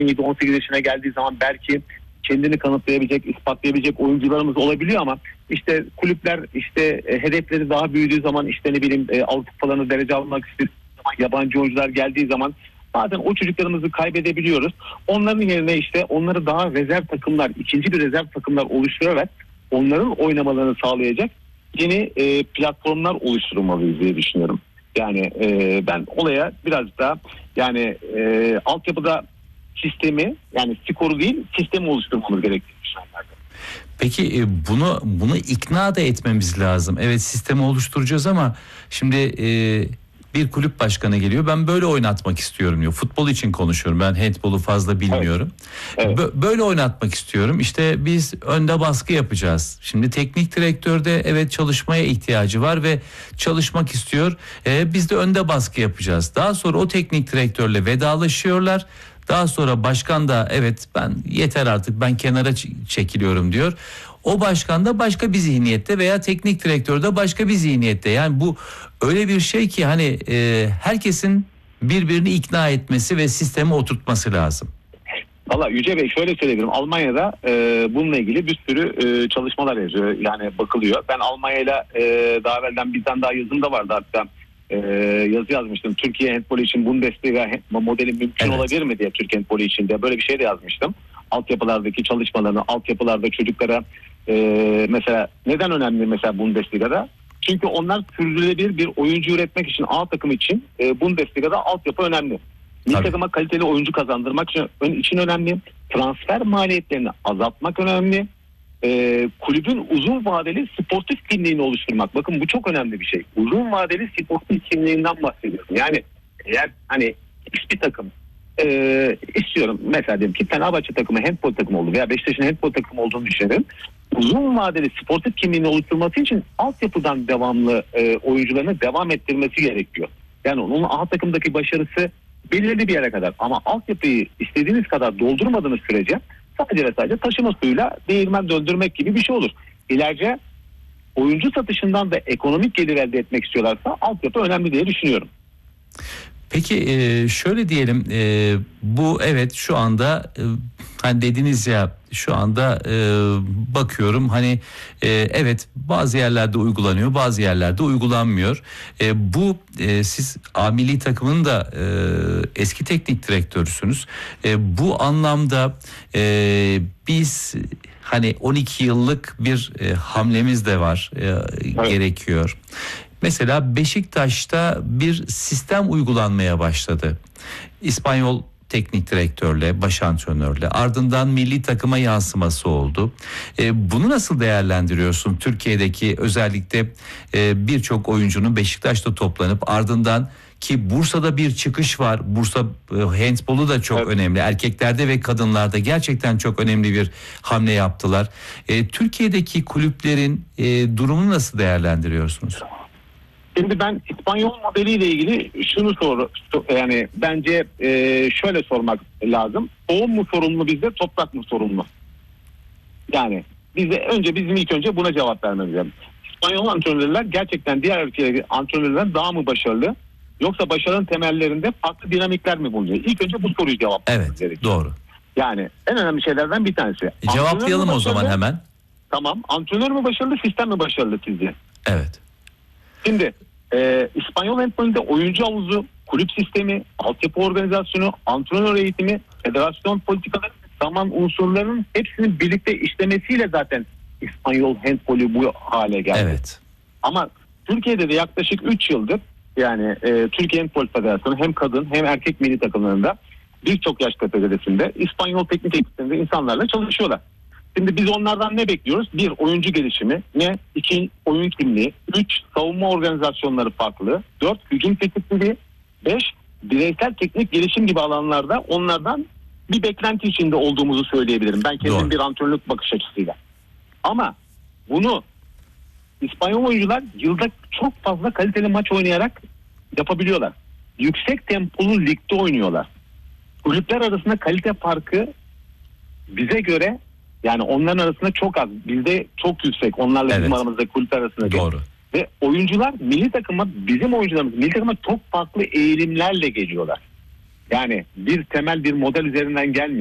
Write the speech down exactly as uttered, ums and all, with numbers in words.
on sekiz yaşına geldiği zaman belki kendini kanıtlayabilecek, ispatlayabilecek oyuncularımız olabiliyor ama işte kulüpler işte e, hedefleri daha büyüdüğü zaman işte ne bileyim e, Avrupa falanı derece almak istediği zaman yabancı oyuncular geldiği zaman bazen o çocuklarımızı kaybedebiliyoruz. Onların yerine işte onları daha rezerv takımlar, ikinci bir rezerv takımlar oluşturarak onların oynamalarını sağlayacak yeni e, platformlar oluşturmalıyız diye düşünüyorum. Yani e, ben olaya biraz daha yani e, altyapıda sistemi yani skoru değil sistemi oluşturmamız gerektiğini düşünüyorum. Peki bunu bunu ikna da etmemiz lazım. Evet, sistemi oluşturacağız ama şimdi e, bir kulüp başkanı geliyor. Ben böyle oynatmak istiyorum diyor. Futbol için konuşuyorum. Ben handbolu fazla bilmiyorum. Evet. Evet. Böyle oynatmak istiyorum. İşte biz önde baskı yapacağız. Şimdi teknik direktörde evet çalışmaya ihtiyacı var ve çalışmak istiyor. E, biz de önde baskı yapacağız. Daha sonra o teknik direktörle vedalaşıyorlar. Daha sonra başkan da evet ben yeter artık ben kenara çekiliyorum diyor. O başkan da başka bir zihniyette veya teknik direktör de başka bir zihniyette. Yani bu öyle bir şey ki hani e, herkesin birbirini ikna etmesi ve sisteme oturtması lazım. Valla Yüce Bey şöyle söyleyebilirim. Almanya'da e, bununla ilgili bir sürü e, çalışmalar yazıyor. Yani bakılıyor. Ben Almanya'yla e, daha evvelden bir tane daha yazım da vardı hatta. Ee, yazı yazmıştım. Türkiye handbolu için Bundesliga modeli mümkün evet. olabilir mi diye Türkiye handbolu için de böyle bir şey de yazmıştım. Altyapılardaki çalışmalarını, altyapılarda çocuklara e, mesela neden önemli mesela Bundesliga'da? Çünkü onlar sürdürülebilir bir oyuncu üretmek için A takım için e, Bundesliga'da altyapı önemli. Milli takıma kaliteli oyuncu kazandırmak için, için önemli. Transfer maliyetlerini azaltmak önemli. Ee, kulübün uzun vadeli sportif kimliğini oluşturmak. Bakın bu çok önemli bir şey. Uzun vadeli sportif kimliğinden bahsediyorum. Yani eğer hani X bir takım e, istiyorum mesela diyelim ki Fenerbahçe takımı handbol takımı oldu veya Beşiktaş'ın handbol takımı olduğunu düşünelim. Uzun vadeli sportif kimliğini oluşturması için altyapıdan devamlı e, oyuncularını devam ettirmesi gerekiyor. Yani onun A takımdaki başarısı belirli bir yere kadar ama altyapıyı istediğiniz kadar doldurmadığınız sürece sadece ve sadece taşıma suyuyla değirmen döndürmek gibi bir şey olur. İleride oyuncu satışından da ekonomik gelir elde etmek istiyorlarsa altyapı önemli diye düşünüyorum. Peki şöyle diyelim bu evet şu anda hani dediniz ya şu anda bakıyorum hani evet bazı yerlerde uygulanıyor bazı yerlerde uygulanmıyor. Bu siz A milli takımın da eski teknik direktörüsünüz. Bu anlamda biz hani on iki yıllık bir hamlemiz de var evet. gerekiyor. Mesela Beşiktaş'ta bir sistem uygulanmaya başladı. İspanyol teknik direktörle, baş antrenörle ardından milli takıma yansıması oldu. E, bunu nasıl değerlendiriyorsun? Türkiye'deki özellikle e, birçok oyuncunun Beşiktaş'ta toplanıp ardından ki Bursa'da bir çıkış var. Bursa e, handbolu da çok evet. önemli. Erkeklerde ve kadınlarda gerçekten çok önemli bir hamle yaptılar. E, Türkiye'deki kulüplerin e, durumunu nasıl değerlendiriyorsunuz? Şimdi ben İspanyol modeliyle ilgili şunu sor, yani bence e, şöyle sormak lazım. Tohum mu sorumlu bizde, toprak mı sorumlu? Yani bize önce bizim ilk önce buna cevap vermemiz lazım. İspanyol antrenörler gerçekten diğer ülkeleri antrenörlerden daha mı başarılı? Yoksa başarının temellerinde farklı dinamikler mi bulunuyor? İlk önce bu soruyu cevaplamamız evet, gerekiyor. Doğru. Yani en önemli şeylerden bir tanesi. E, cevaplayalım o zaman hemen. Tamam. Antrenör mü başarılı, sistem mi başarılı sizce? Evet. Şimdi e, İspanyol handbolünde oyuncu havuzu, kulüp sistemi, altyapı organizasyonu, antrenör eğitimi, federasyon politikaları, zaman unsurlarının hepsinin birlikte işlemesiyle zaten İspanyol handbolü bu hale geldi. Evet. Ama Türkiye'de de yaklaşık üç yıldır yani e, Türkiye Handbol Federasyonu hem kadın hem erkek milli takımlarında birçok yaş kategorisinde İspanyol teknik ekiplerinde insanlarla çalışıyorlar. Şimdi biz onlardan ne bekliyoruz? Bir, oyuncu gelişimi. Ne? İki, oyun kimliği. Üç, savunma organizasyonları farklı. Dört, hücum tetikçiliği. Beş, bireysel teknik gelişim gibi alanlarda onlardan bir beklenti içinde olduğumuzu söyleyebilirim. Ben kendim Doğru. bir antrenörlük bakış açısıyla. Ama bunu İspanyol oyuncular yılda çok fazla kaliteli maç oynayarak yapabiliyorlar. Yüksek tempolu ligde oynuyorlar. Kulüpler arasında kalite farkı bize göre yani onların arasında çok az. Bizde çok yüksek. Onlarla evet. bizim aramızda kulüpler arasında. Doğru. Ve oyuncular milli takıma, bizim oyuncularımız milli takıma çok farklı eğilimlerle geliyorlar. Yani bir temel bir model üzerinden gelmiyor.